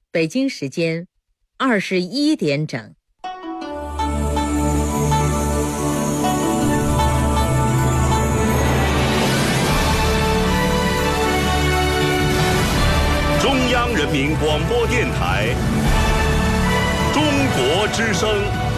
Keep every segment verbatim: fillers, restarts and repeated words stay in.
北京时间二十一点整。 中央人民广播电台中国之声。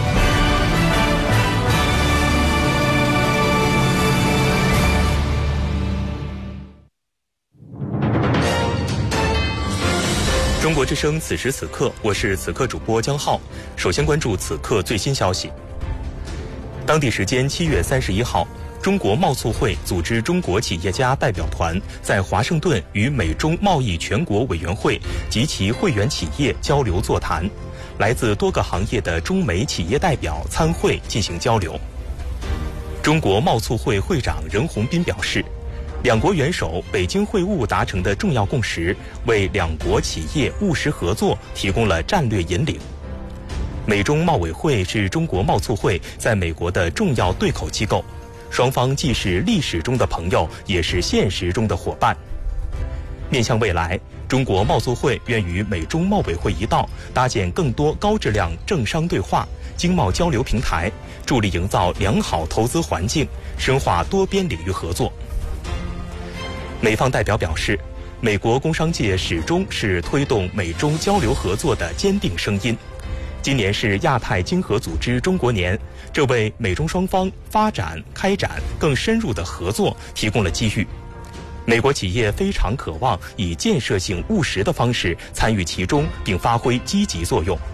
中国之声，此时此刻，我是此刻主播江浩。首先关注此刻最新消息。当地时间七月三十一号，中国贸促会组织中国企业家代表团在华盛顿与美中贸易全国委员会及其会员企业交流座谈，来自多个行业的中美企业代表参会进行交流。中国贸促会会长任洪斌表示，两国元首北京会晤达成的重要共识，为两国企业务实合作提供了战略引领。美中贸委会是中国贸促会在美国的重要对口机构，双方既是历史中的朋友，也是现实中的伙伴。面向未来，中国贸促会愿与美中贸委会一道，搭建更多高质量政商对话、经贸交流平台，助力营造良好投资环境，深化多边领域合作。美方代表表示，美国工商界始终是推动美中交流合作的坚定声音。今年是亚太经合组织中国年，这为美中双方发展开展更深入的合作提供了机遇。美国企业非常渴望以建设性务实的方式参与其中，并发挥积极作用。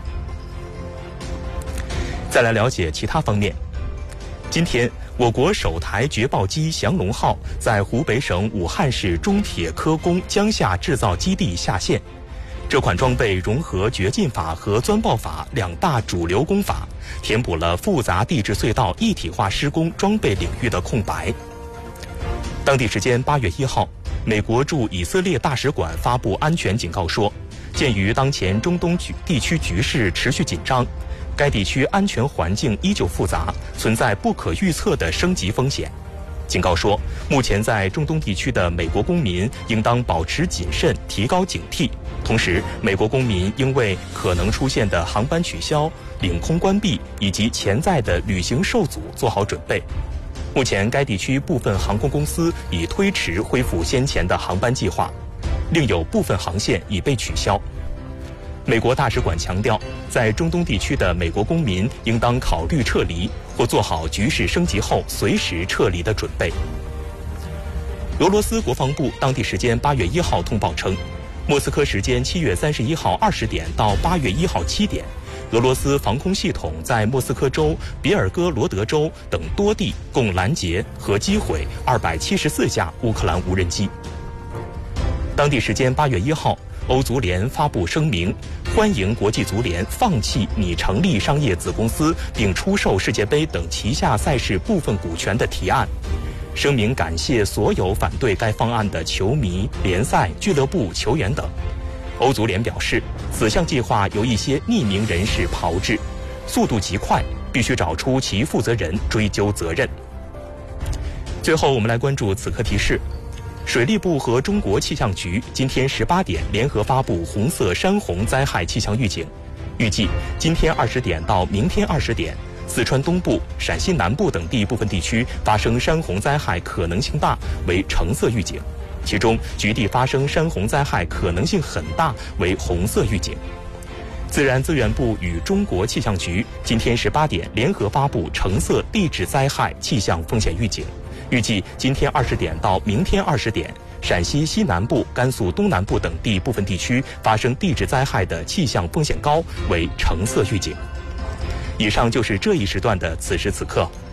再来了解其他方面。今天，我国首台掘爆机降龙号在湖北省武汉市中铁科工江夏制造基地下线。这款装备融合掘进法和钻爆法两大主流工法，填补了复杂地质隧道一体化施工装备领域的空白。当地时间八月一号，美国驻以色列大使馆发布安全警告说，鉴于当前中东地区局势持续紧张，该地区安全环境依旧复杂，存在不可预测的升级风险。警告说，目前在中东地区的美国公民应当保持谨慎，提高警惕。同时，美国公民应为可能出现的航班取消、领空关闭以及潜在的旅行受阻做好准备。目前，该地区部分航空公司已推迟恢复先前的航班计划，另有部分航线已被取消。美国大使馆强调，在中东地区的美国公民应当考虑撤离，或做好局势升级后随时撤离的准备。俄罗斯国防部当地时间八月一号通报称，莫斯科时间七月三十一号二十点到八月一号七点，俄罗斯防空系统在莫斯科州、别尔哥罗德州等多地共拦截和击毁二百七十四架乌克兰无人机。当地时间八月一号，欧足联发布声明，欢迎国际足联放弃拟成立商业子公司并出售世界杯等旗下赛事部分股权的提案。声明感谢所有反对该方案的球迷、联赛、俱乐部、球员等。欧足联表示，此项计划由一些匿名人士炮制，速度极快，必须找出其负责人，追究责任。最后，我们来关注此刻提示。水利部和中国气象局今天十八点联合发布红色山洪灾害气象预警，预计今天二十点到明天二十点，四川东部、陕西南部等地部分地区发生山洪灾害可能性大，为橙色预警，其中局地发生山洪灾害可能性很大，为红色预警。自然资源部与中国气象局今天十八点联合发布橙色地质灾害气象风险预警，预计今天二十点到明天二十点，陕西西南部、甘肃东南部等地部分地区发生地质灾害的气象风险高，为橙色预警。以上就是这一时段的此时此刻。